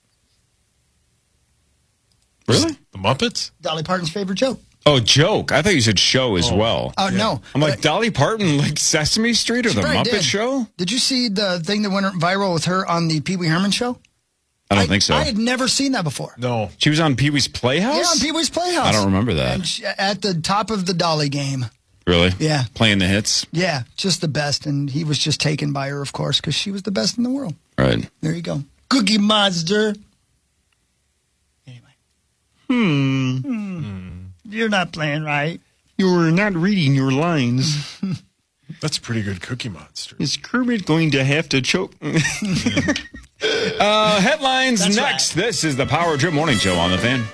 Really? The Muppets? Dolly Parton's favorite joke. Oh, joke. I thought you said show as well. Oh, no. I'm like, Dolly Parton, like Sesame Street or She the probably Muppet did. Show? Did you see the thing that went viral with her on the Pee Wee Herman show? I don't think so. I had never seen that before. No. She was on Pee Wee's Playhouse? Yeah, on Pee Wee's Playhouse. I don't remember that. And she, at the top of the Dolly game. Really? Yeah. Playing the hits? Yeah, just the best. And he was just taken by her, of course, because she was the best in the world. Right. There you go. Cookie Monster. Hmm. Hmm. You're not playing right. You're not reading your lines. That's a pretty good Cookie Monster. Is Kermit going to have to choke? uh, headlines That's next. This is the Power Trip Morning Show on The Fan.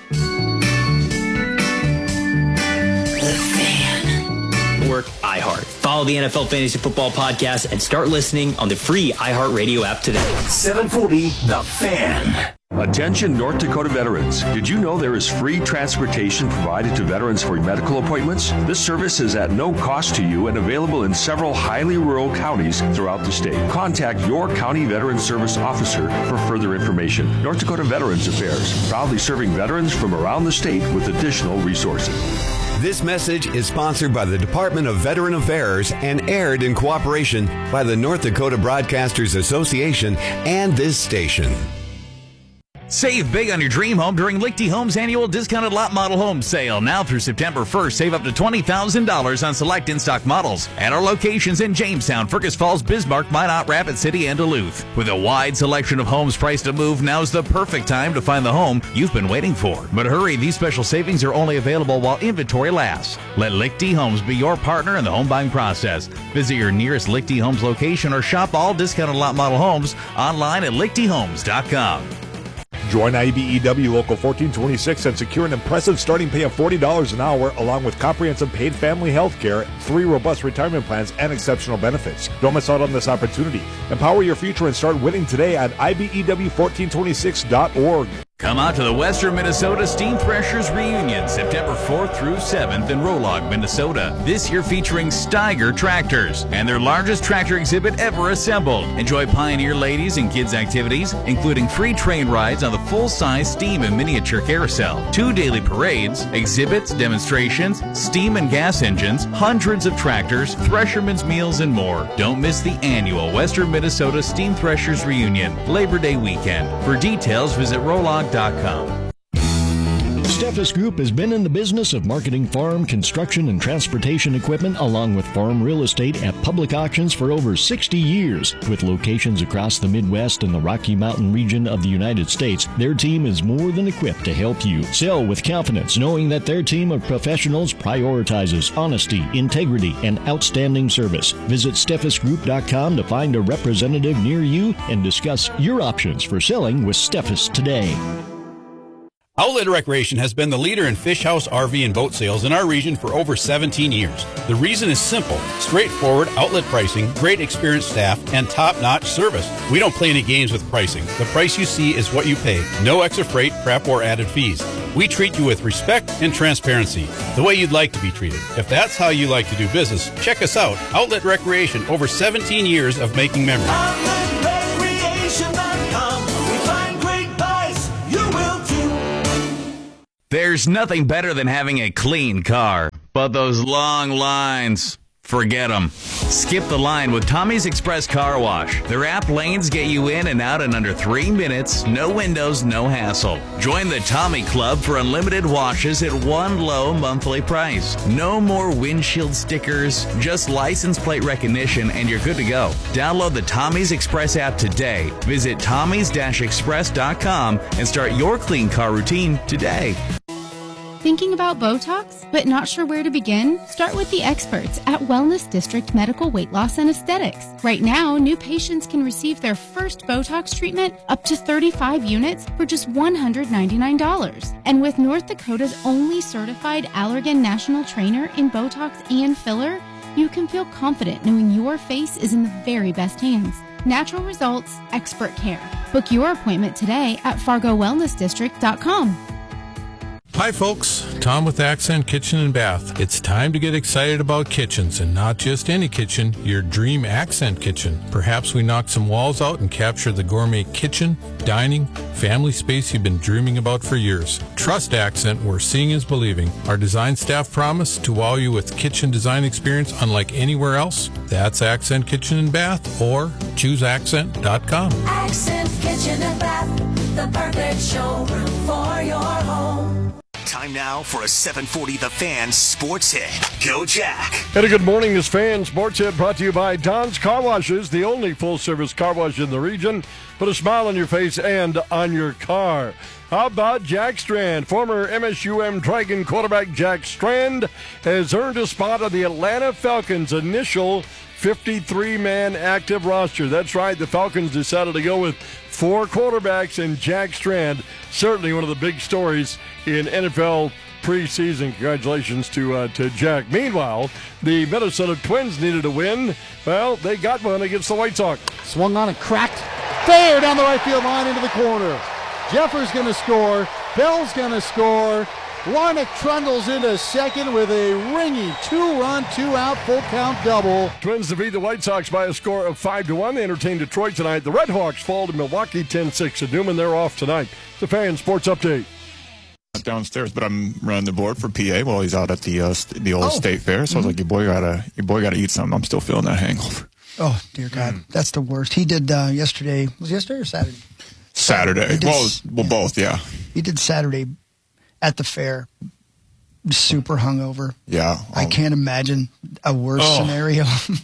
Work iHeart. Follow the N F L Fantasy Football Podcast and start listening on the free iHeartRadio app today. seven forty The Fan. Attention North Dakota veterans. Did you know there is free transportation provided to veterans for medical appointments? This service is at no cost to you and available in several highly rural counties throughout the state. Contact your county veteran service officer for further information. North Dakota Veterans Affairs, proudly serving veterans from around the state with additional resources. This message is sponsored by the Department of Veteran Affairs and aired in cooperation by the North Dakota Broadcasters Association and this station. Save big on your dream home during Lichty Homes' annual discounted lot model home sale. Now through September first, save up to twenty thousand dollars on select in-stock models at our locations in Jamestown, Fergus Falls, Bismarck, Minot, Rapid City, and Duluth. With a wide selection of homes priced to move, now's the perfect time to find the home you've been waiting for. But hurry, these special savings are only available while inventory lasts. Let Lichty Homes be your partner in the home buying process. Visit your nearest Lichty Homes location or shop all discounted lot model homes online at lichty homes dot com. Join I B E W Local fourteen twenty-six and secure an impressive starting pay of forty dollars an hour along with comprehensive paid family health care, three robust retirement plans, and exceptional benefits. Don't miss out on this opportunity. Empower your future and start winning today at I B E W fourteen twenty-six dot org. Come out to the Western Minnesota Steam Threshers Reunion, September fourth through seventh in Rolog, Minnesota. This year featuring Steiger tractors and their largest tractor exhibit ever assembled. Enjoy Pioneer ladies and kids activities, including free train rides on the full-size steam and miniature carousel, two daily parades, exhibits, demonstrations, steam and gas engines, hundreds of tractors, threshermen's meals, and more. Don't miss the annual Western Minnesota Steam Threshers Reunion, Labor Day weekend. For details, visit Rolog dot com. Steffes Group has been in the business of marketing farm, construction, and transportation equipment along with farm real estate at public auctions for over sixty years. With locations across the Midwest and the Rocky Mountain region of the United States, their team is more than equipped to help you. Sell with confidence, knowing that their team of professionals prioritizes honesty, integrity, and outstanding service. Visit Steffes Group dot com to find a representative near you and discuss your options for selling with Steffes today. Outlet Recreation has been the leader in fish house, R V, and boat sales in our region for over seventeen years. The reason is simple: straightforward outlet pricing, great experienced staff, and top-notch service. We don't play any games with pricing. The price you see is what you pay. No extra freight, prep, or added fees. We treat you with respect and transparency, the way you'd like to be treated. If that's how you like to do business, check us out. Outlet Recreation, over seventeen years of making memories. outlet recreation dot com. We find great buys. You will too. There's nothing better than having a clean car, but those long lines, forget them. Skip the line with Tommy's Express Car Wash. Their app lanes get you in and out in under three minutes, no windows, no hassle. Join the Tommy Club for unlimited washes at one low monthly price. No more windshield stickers, just license plate recognition, and you're good to go. Download the Tommy's Express app today. Visit Tommy's Express dot com and start your clean car routine today. Thinking about Botox, but not sure where to begin? Start with the experts at Wellness District Medical Weight Loss and Aesthetics. Right now, new patients can receive their first Botox treatment up to thirty-five units for just one hundred ninety-nine dollars. And with North Dakota's only certified Allergan National Trainer in Botox and filler, you can feel confident knowing your face is in the very best hands. Natural results, expert care. Book your appointment today at Fargo Wellness District dot com. Hi folks, Tom with Accent Kitchen and Bath. It's time to get excited about kitchens, and not just any kitchen, your dream Accent kitchen. Perhaps we knock some walls out and capture the gourmet kitchen, dining, family space you've been dreaming about for years. Trust Accent, where seeing is believing. Our design staff promise to wow you with kitchen design experience unlike anywhere else. That's Accent Kitchen and Bath, or choose accent dot com. Accent Kitchen and Bath, the perfect showroom for your home. Time now for a seven forty The Fan Sports Hit. Go Jack. And a good morning, this Fan Sports Hit brought to you by Don's Car Washes, the only full-service car wash in the region. Put a smile on your face and on your car. How about Jack Strand? Former M S U M Dragon quarterback Jack Strand has earned a spot on the Atlanta Falcons' initial fifty-three man active roster. That's right, the Falcons decided to go with four quarterbacks, and Jack Strand, certainly one of the big stories in N F L preseason. Congratulations to uh, to Jack. Meanwhile, the Minnesota Twins needed a win. Well, they got one against the White Sox. Swung on and cracked. Fair down the right field line into the corner. Jeffers going to score. Bell's going to score. Larnach trundles into second with a ringing two-run, two-out, full-count double. Twins defeat the White Sox by a score of five to one. They entertain Detroit tonight. The Red Hawks fall to Milwaukee ten six at Newman. They're off tonight. The Fan Sports Update. Downstairs, but I'm running the board for P A while he's out at the uh, st- the old oh. state fair. So mm-hmm. I was like, "Your boy gotta, your boy gotta eat something." I'm still feeling that hangover. Oh dear God, mm. that's the worst. He did uh, yesterday. Was it yesterday or Saturday? Saturday. Did, well, well, yeah. both. Yeah. He did Saturday at the fair. Super hungover. Yeah. I can't imagine a worse oh. scenario.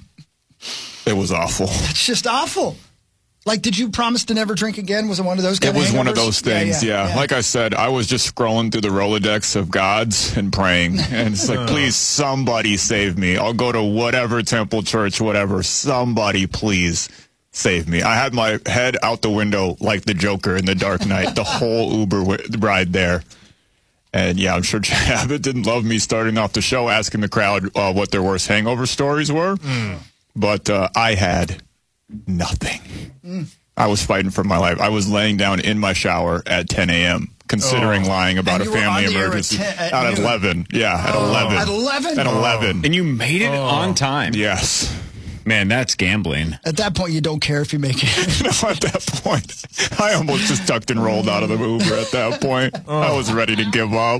It was awful. It's just awful. Like, did you promise to never drink again? Was it one of those kind It was of one of those things, yeah, yeah. yeah. Like I said, I was just scrolling through the Rolodex of gods and praying. And it's like, please, somebody save me. I'll go to whatever temple, church, whatever. Somebody, please save me. I had my head out the window like the Joker in The Dark Knight, the whole Uber ride there. And, yeah, I'm sure Jay Abbott didn't love me starting off the show asking the crowd uh, what their worst hangover stories were. Mm. But uh, I had nothing. Mm. I was fighting for my life. I was laying down in my shower at ten a.m. considering Oh. lying about And a you were family on the air at emergency. ten- at at noon. eleven. Yeah, at Oh. eleven. At eleven? At Oh. eleven. And you made it on time. Yes. Man, that's gambling. At that point, you don't care if you make it. No, at that point, I almost just tucked and rolled out of the Uber at that point. I was ready to give up.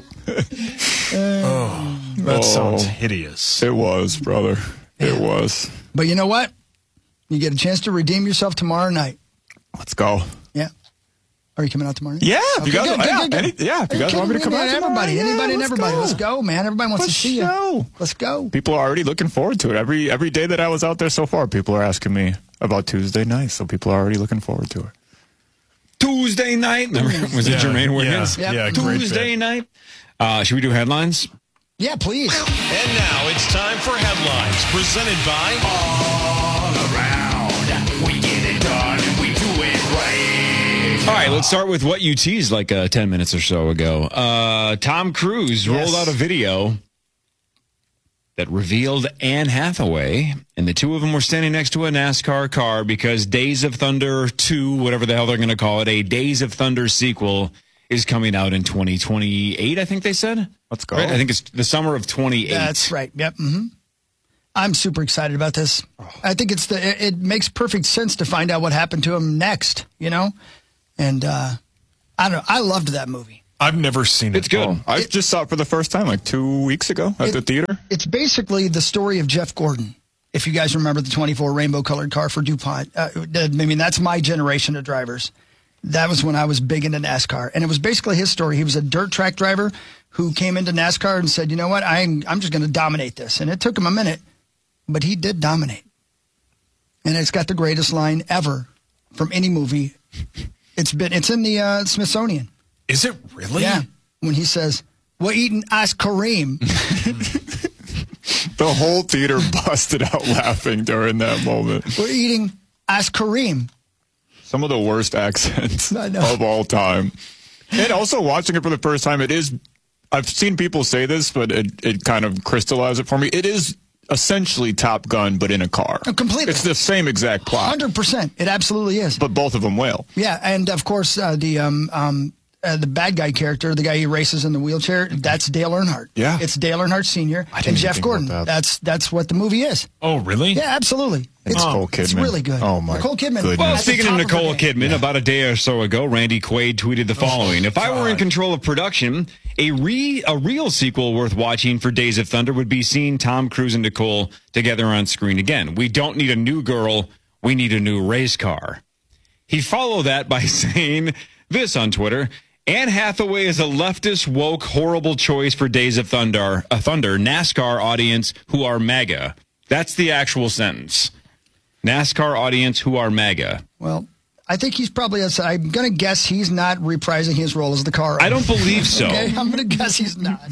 Oh, that Oh. sounds hideous. It was, brother. It was. But you know what? You get a chance to redeem yourself tomorrow night. Let's go. Yeah. Are you coming out tomorrow night? Yeah, if Okay, you guys- good, good, yeah, good, good. any- yeah, if you Are guys want me to kidding come out man? tomorrow, Everybody, yeah, anybody and let's everybody. go. Let's go, man. Everybody wants Let's to see go. you. Let's go. People are already looking forward to it. Every every day that I was out there so far, people are asking me about Tuesday night, so people are already looking forward to it. Tuesday night. Remember, was it Yeah, Jermaine Wiggins? yeah, yeah, great Tuesday bit. night. Uh, should we do headlines? Yeah, please. And now it's time for headlines presented by All Around. We get it done and we do it right. All right, let's start with what you teased like uh, ten minutes or so ago. Uh, Tom Cruise Yes. rolled out a video that revealed Anne Hathaway, and the two of them were standing next to a NASCAR car because Days of Thunder two, whatever the hell they're going to call it, a Days of Thunder sequel is coming out in twenty twenty-eight, I think they said. Let's go. Right? I think it's the summer of twenty-eight. That's right. Yep. hmm I'm super excited about this. I think it's the. It, it makes perfect sense to find out what happened to him next. You know, and uh, I don't know. I loved that movie. I've never seen it. It's good. I just saw it for the first time like two weeks ago at It- the theater. It's basically the story of Jeff Gordon. If you guys remember the twenty-four rainbow colored car for DuPont, uh, I mean that's my generation of drivers. That was when I was big into NASCAR, and it was basically his story. He was a dirt track driver who came into NASCAR and said, "You know what? I'm I'm just going to dominate this." And it took him a minute, but he did dominate. And it's got the greatest line ever from any movie. It's been it's in the uh, Smithsonian. Is it really? Yeah, when he says, "We're eating ice cream." The whole theater busted out laughing during that moment. We're eating ice cream. Some of the worst accents I know. of all time. And also watching it for the first time, it is, I've seen people say this, but it, it kind of crystallized it for me. It is essentially Top Gun, but in a car. Oh, completely. It's the same exact plot. one hundred percent. It absolutely is. But both of them will. Yeah, and of course, uh, the um, um, uh, the bad guy character, the guy he races in the wheelchair, that's Dale Earnhardt. Yeah. It's Dale Earnhardt Senior I didn't and even Jeff think Gordon. about that. That's that's what the movie is. Oh, really? Yeah, absolutely. It's Nicole It's Kidman. really good. Oh, my Nicole Kidman. goodness. Well, at the speaking of top her Nicole game. Kidman, about a day or so ago, Randy Quaid tweeted the following. If I were in control of production, a re a real sequel worth watching for Days of Thunder would be seeing Tom Cruise and Nicole together on screen again. We don't need a new girl. We need a new race car. He followed that by saying this on Twitter. Anne Hathaway is a leftist, woke, horrible choice for Days of Thunder, a Thunder NASCAR audience who are MAGA. That's the actual sentence. NASCAR audience who are MAGA. Well, I think he's probably. I'm going to guess he's not reprising his role as the car. I don't believe so. Okay, I'm going to guess he's not.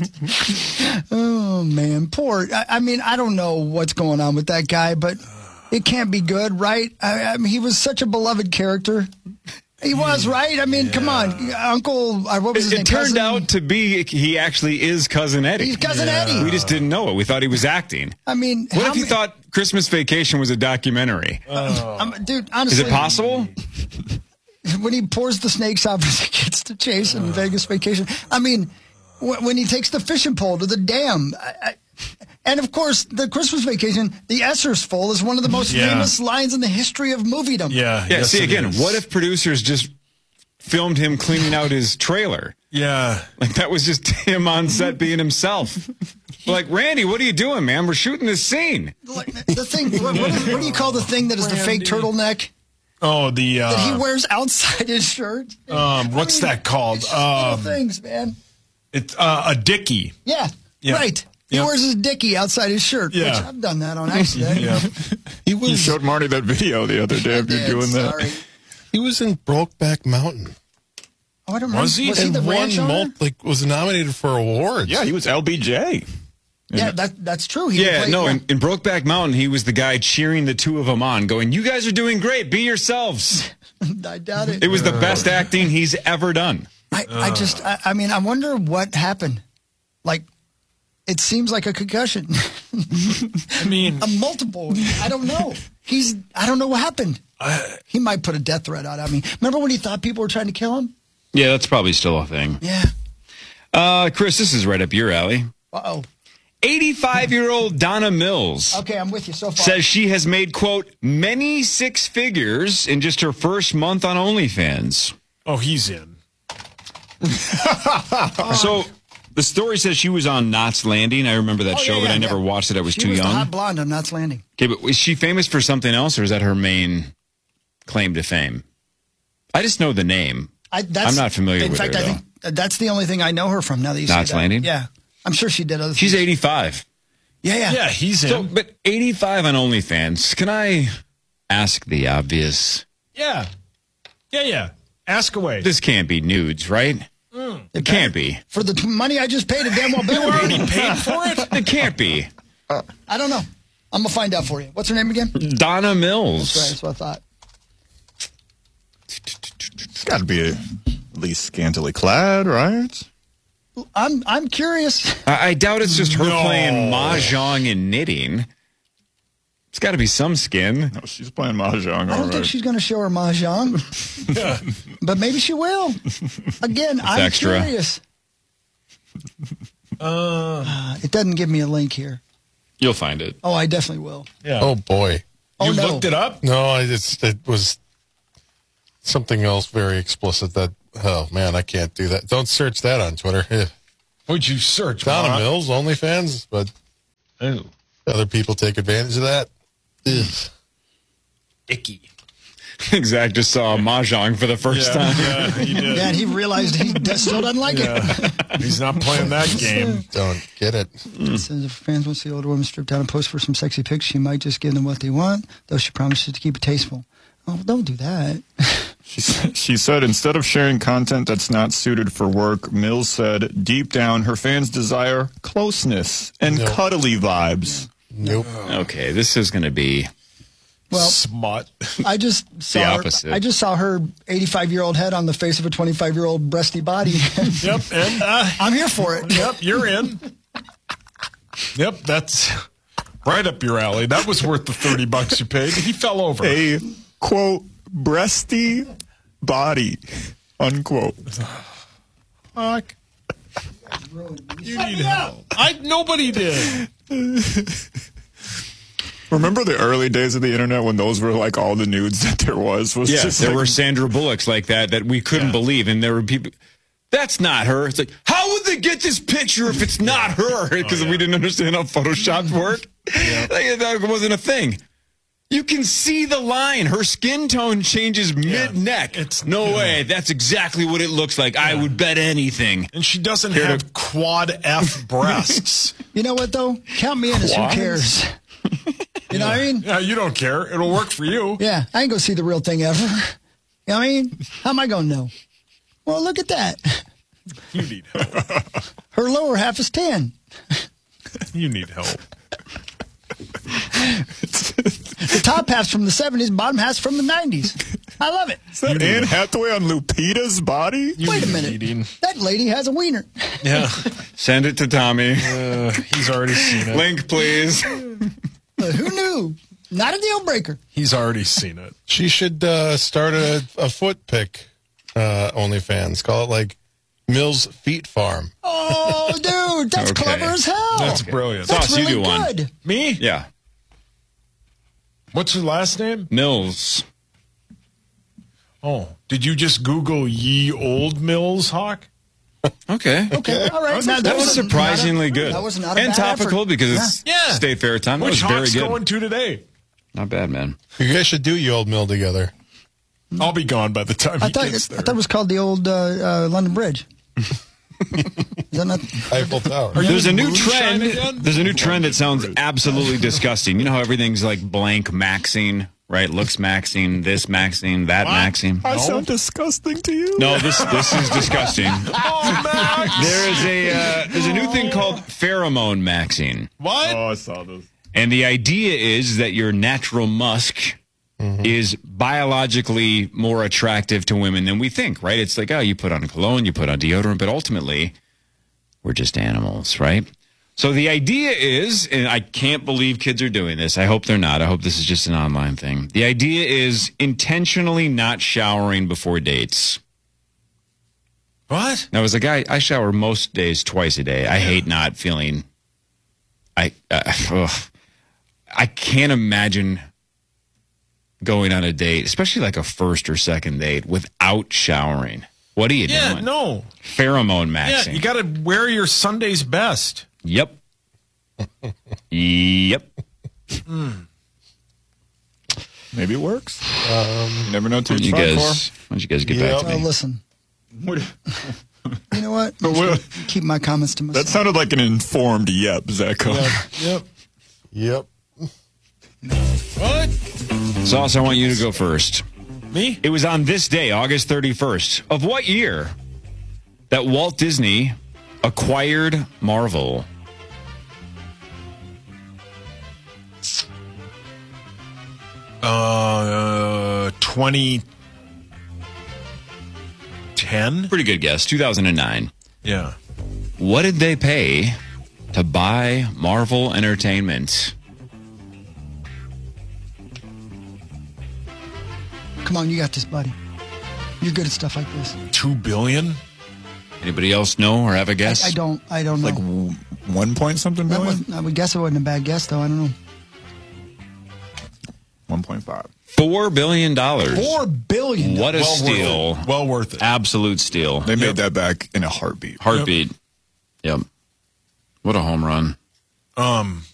Oh man, poor. I, I mean, I don't know what's going on with that guy, but it can't be good, right? I, I mean, he was such a beloved character. He was, right? I mean, come on, Uncle. Uh, what was his It, name? it turned Cousin- out to be he actually is Cousin Eddie. He's Cousin Eddie. We just didn't know it. We thought he was acting. I mean, What how if he ma- thought Christmas Vacation was a documentary? Um, dude, honestly, Is it possible? when he pours the snakes out as he gets to chase in Vegas Vacation. I mean, wh- when he takes the fishing pole to the dam. I, I, and of course, the Christmas Vacation, the Esser's full is one of the most Yeah. famous lines in the history of moviedom. Yeah. Yeah, yes, see, it again, is. what if producers just filmed him cleaning out his trailer? Yeah. Like, that was just him on set being himself. Like, Randy, what are you doing, man? We're shooting this scene. Like, the thing, what, what, is, what do you call the thing that is the fake turtleneck Oh, the. Uh, that he wears outside his shirt? um, what's I mean, that called? it's just little Um, things, man. it's uh, a dickie. Yeah, Yeah. right. He Yeah. wears his dickie outside his shirt, Yeah. which I've done that on accident. Yeah. He was You showed Marty that video the other day of you did, doing that. sorry. he was in Brokeback Mountain. Oh, I don't remember. Was he? Was he and the won ranch owner? mul- like was nominated for awards. Yeah, he was L B J. Yeah, that, that's true. He Yeah, played- no, in, in Brokeback Mountain, he was the guy cheering the two of them on, going, you guys are doing great. Be yourselves. I doubt it. It was the best acting he's ever done. I, I just, I, I mean, I wonder what happened. Like, it seems like a concussion. I mean, a multiple. I don't know. He's, I don't know what happened. I, he might put a death threat out. I mean, remember when he thought people were trying to kill him? Yeah, that's probably still a thing. Yeah. Uh, Chris, this is right up your alley. Uh-oh. eighty-five-year-old Donna Mills. Okay, I'm with you so far. Says she has made, quote, many six figures in just her first month on OnlyFans. Oh, he's in. So the story says she was on Knots Landing. I remember that Oh, show, yeah, but yeah, I never yeah. watched it. I was she too was young. the hot blonde on Knots Landing. Okay, but was she famous for something else, or is that her main claim to fame? I just know the name. I, that's, I'm not familiar in with fact, her, I though. think that's the only thing I know her from now that you Knots say that. Landing? Yeah. I'm sure she did other She's things. eighty-five. Yeah, yeah. Yeah, he's in. So, but eighty-five on OnlyFans. Can I ask the obvious? Yeah. Yeah, yeah. Ask away. This can't be nudes, right? Mm. It can't be. For the t- money I just paid, it damn well better You already be. paid for it? It can't be. I don't know. I'm going to find out for you. What's her name again? Donna Mills. That's right. That's what I thought. It's got to be at least scantily clad, right? I'm I'm curious. I, I doubt it's just her No. playing mahjong and knitting. It's got to be some skin. No, she's playing mahjong. I don't all think right. she's going to show her mahjong, but maybe she will. Again, I'm extra. curious. Uh, Uh, it doesn't give me a link here. You'll find it. Oh, I definitely will. yeah. Oh boy. Oh, you no. looked it up? No, I just it was something else very explicit that oh man, I can't do that. Don't search that on Twitter. Eh. What'd you search? Donna Mark? Mills, OnlyFans, but Oh, other people take advantage of that. Ugh. icky. Zach just saw mahjong for the first Yeah, time. yeah, he did. Yeah, and he realized he does, still doesn't like it. Yeah. He's not playing that game. Don't get it. It says if fans want to see older women strip down and pose for some sexy pics, she might just give them what they want, though she promises to keep it tasteful. Oh, don't do that. She, she said instead of sharing content that's not suited for work, Mills said deep down her fans desire closeness and Nope. cuddly vibes. Nope. Okay, this is going to be Well, Smut. I just saw her, opposite. I just saw her eighty-five-year-old head on the face of a twenty-five-year-old breasty body. Yep, and uh, I'm here for it. yep, you're in. Yep, that's right up your alley. That was worth the thirty bucks you paid. He fell over. A quote breasty body unquote. Fuck. You need help. I nobody did. Remember the early days of the internet when those were like all the nudes that there was? was Yes, just there like, were Sandra Bullocks like that that we couldn't Yeah. believe, and there were people. That's not her. It's like, how would they get this picture if it's not her? Because Oh, yeah. we didn't understand how Photoshop worked. Like, that wasn't a thing. You can see the line. Her skin tone changes mid-neck. It's- no yeah. way. That's exactly what it looks like. I would bet anything. And she doesn't Here to- have quad F breasts. You know what, though? Count me in as who Quads? cares. You know what I mean? Yeah, you don't care. It'll work for you. Yeah, I ain't going to see the real thing ever. You know what I mean? How am I going to know? Well, look at that. You need help. Her lower half is tan. You need help. The top half's from the seventies, bottom half's from the nineties. I love it. Is that Anne Hathaway on Lupita's body? You Wait a need minute. eating. That lady has a wiener. Yeah. Send it to Tommy. Uh, he's already seen it. Link, please. Uh, who knew? Not a deal breaker. He's already seen it. She should uh, start a, a foot pick uh, OnlyFans. Call it like Mills Feet Farm. Oh, dude, that's Okay. clever as hell. That's brilliant. That's Sauce, you really do one. good. Me? Yeah. What's your last name? Mills. Oh, did you just Google ye old Mills, Hawk? Okay. Okay, all right. Now, That was wasn't- surprisingly not a- good. That was not a and bad topical effort. because Yeah. it's Yeah. State Fair time. That Which was very Hawk's good. going to today? Not bad, man. You guys should do you old mill together. I'll be gone by the time I he thought, gets I there. thought it was called the old uh, uh, London Bridge. Is that not? Eiffel Tower. There's a new moonshine trend. again? There's a new trend that sounds absolutely disgusting. You know how everything's like blank maxing, right? Looks maxing, this maxing, that maxing. I sound disgusting to you. No, this this is disgusting. Oh, Max! There is a uh, there's a new thing called pheromone maxing, What? Oh, I saw this. and the idea is that your natural musk is biologically more attractive to women than we think, right? It's like, oh, you put on cologne, you put on deodorant, but ultimately, we're just animals, right? So the idea is, and I can't believe kids are doing this. I hope they're not. I hope this is just an online thing. The idea is intentionally not showering before dates. What? Now, as a guy, I shower most days twice a day. I hate not feeling. I uh, ugh. I can't imagine going on a date, especially like a first or second date, without showering. What are you yeah, doing? Yeah, no. Pheromone maxing. Yeah, you got to wear your Sunday's best. Yep. Yep. Mm. Maybe it works. Um, you never know till you you guys. for. Why don't you guys get yep. back to me? Oh, listen. What? You know what? I'm what? Keep my comments to myself. That sounded like an informed yep, Zacho. Yep. Yep. What? Sauce, I want you to go first. Me? It was on this day, August thirty-first, of what year that Walt Disney acquired Marvel? Uh, twenty ten? Pretty good guess. two thousand nine. Yeah. What did they pay to buy Marvel Entertainment? Come on, you got this, buddy. You're good at stuff like this. Two billion? Anybody else know or have a guess? I, I don't. I don't know. Like w- one point something That billion? wasn't- I would guess it wasn't a bad guess, though. I don't know. one point five. Four billion dollars. Four billion. What a Well steal. worth it. Well worth it. Absolute steal. They made that back in a heartbeat. Heartbeat. Yep. What a home run. Um,